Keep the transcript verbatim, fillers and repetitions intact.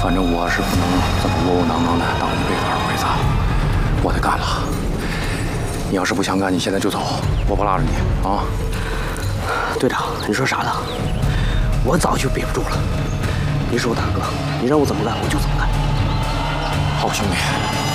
反正我是不能这么窝窝囊囊的当一辈子二鬼子，我得干了。你要是不想干，你现在就走，我不拉着你啊。 队长，你说啥呢？我早就憋不住了。你是我大哥，你让我怎么干我就怎么干。 好兄弟。